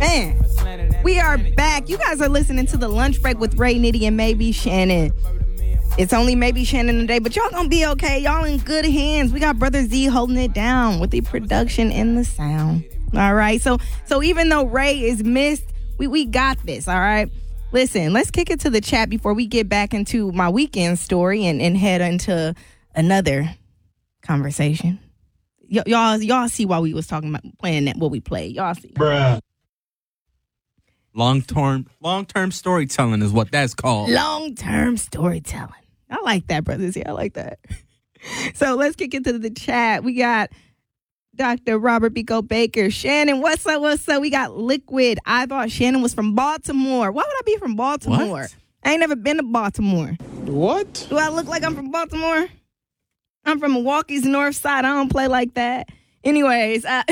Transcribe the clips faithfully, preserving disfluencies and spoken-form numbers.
Man, we are back. You guys are listening to the Lunch Break with Ray, Nitty, and maybe Shannon. It's only maybe Shannon today, but y'all gonna be okay. Y'all in good hands. We got Brother Z holding it down with the production and the sound. All right. So so even though Ray is missed, we, we got this. All right. Listen, let's kick it to the chat before we get back into my weekend story and, and head into another conversation. Y- y'all y'all see why we was talking about playing that what we played. Y'all see. Bruh. Long-term long-term storytelling is what that's called. Long-term storytelling. I like that, brothers. Yeah, I like that. So let's kick into the chat. We got Doctor Robert Bico Baker. Shannon, what's up? What's up? We got Liquid. I thought Shannon was from Baltimore. Why would I be from Baltimore? What? I ain't never been to Baltimore. What? Do I look like I'm from Baltimore? I'm from Milwaukee's North Side. I don't play like that. Anyways, uh,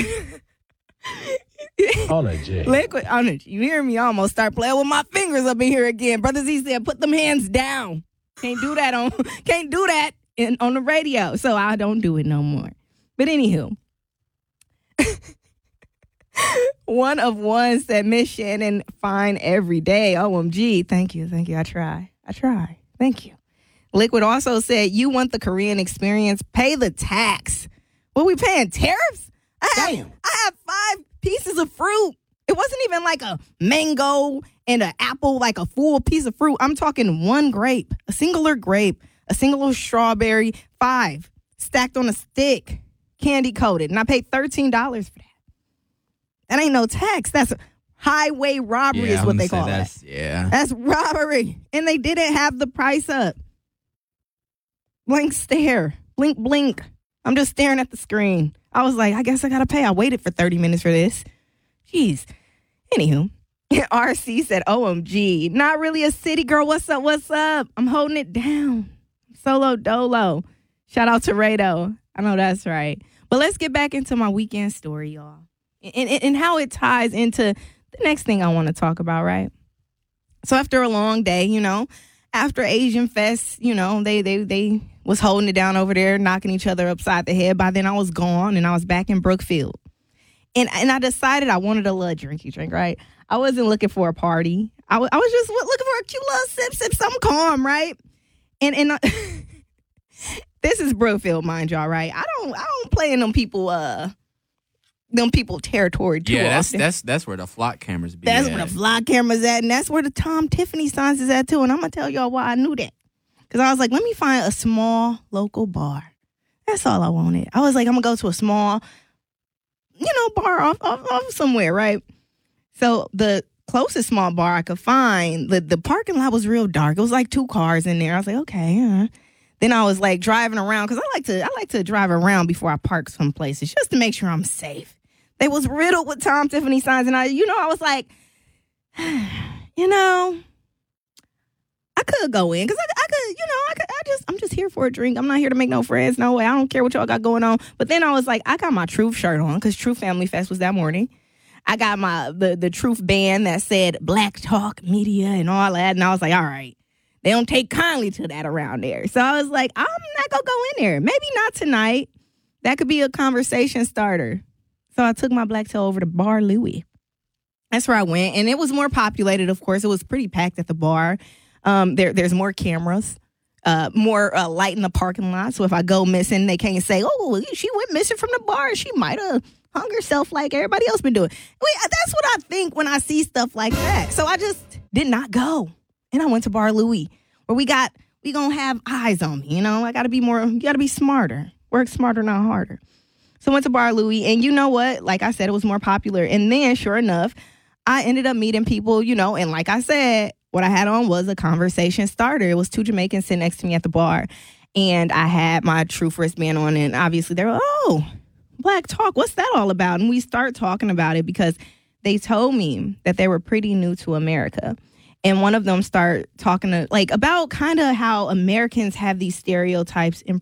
On a J. Liquid, on it. You hear me? I almost start playing with my fingers up in here again. Brother Z said, put them hands down. Can't do that on can't do that in, on the radio. So I don't do it no more. But anywho. One of one said, Miss Shannon, fine every day. O M G. Thank you. Thank you. I try. I try. Thank you. Liquid also said, you want the Korean experience, pay the tax. What, we paying tariffs? I have, Damn. I have five pieces of fruit. It wasn't even like a mango and an apple, like a full piece of fruit. I'm talking one grape, a singular grape, a singular strawberry, five stacked on a stick, candy coated. And I paid thirteen dollars for that. That ain't no tax. That's highway robbery Yeah, is I'm what gonna they say call it. that's, Yeah. That's robbery. And they didn't have the price up. Blink stare. Blink, blink. I'm just staring at the screen. I was like, I guess I got to pay. I waited for thirty minutes for this. Jeez. Anywho, R C said, O M G. Not really a city girl. What's up? What's up? I'm holding it down. Solo dolo. Shout out to Rado. I know that's right. But let's get back into my weekend story, y'all. And, and, and how it ties into the next thing I want to talk about, right? So after a long day, you know, after Asian Fest, you know, they they they was holding it down over there, knocking each other upside the head. By then I was gone and I was back in Brookfield. And and I decided I wanted a little drinky drink, right? I wasn't looking for a party. I, w- I was just looking for a cute little sip, sip, something calm, right? And and uh, this is Brookfield, mind y'all, right? I don't I don't play in them people uh them people territory too Yeah, that's often. that's that's where the flock cameras be. That's at. where the vlog camera's at, and that's where the Tom Tiffany signs is at, too. And I'm going to tell y'all why I knew that. Because I was like, let me find a small local bar. That's all I wanted. I was like, I'm going to go to a small, you know, bar off, off, off somewhere, right? So the closest small bar I could find, the, the parking lot was real dark. It was like two cars in there. I was like, okay. Uh. Then I was like driving around, because I like to I like to drive around before I park some places, just to make sure I'm safe. They was riddled with Tom Tiffany signs, and I, you know, I was like, you know, I could go in, because I, I could, you know, I could, I just, I'm just here for a drink. I'm not here to make no friends. No way. I don't care what y'all got going on. But then I was like, I got my Truth shirt on, because Truth Family Fest was that morning. I got my, the, the Truth band that said Black Talk Media and all that. And I was like, all right, they don't take kindly to that around there. So I was like, I'm not going to go in there. Maybe not tonight. That could be a conversation starter. So I took my black tail over to Bar Louie. That's where I went. And it was more populated, of course. It was pretty packed at the bar. Um, there, there's more cameras, uh, more uh, light in the parking lot. So if I go missing, they can't say, oh, she went missing from the bar. She might have hung herself like everybody else been doing. Wait, that's what I think when I see stuff like that. So I just did not go. And I went to Bar Louie, where we got, we gonna have eyes on me. You know, I got to be more, you got to be smarter. Work smarter, not harder. So I went to Bar Louie, and you know what? Like I said, it was more popular. And then, sure enough, I ended up meeting people, you know, and like I said, what I had on was a conversation starter. It was two Jamaicans sitting next to me at the bar, and I had my Truth wristband on, and obviously they were, oh, Black Talk, what's that all about? And we start talking about it because they told me that they were pretty new to America. And one of them started talking to, like, about kind of how Americans have these stereotypes and